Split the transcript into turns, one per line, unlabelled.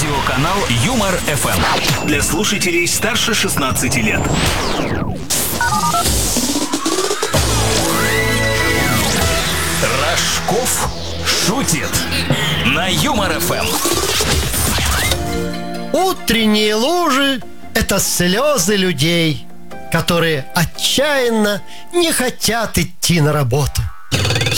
Радиоканал Юмор ФМ. Для слушателей старше 16 лет. Рожков шутит на Юмор ФМ.
Утренние лужи — это слезы людей, которые отчаянно не хотят идти на работу.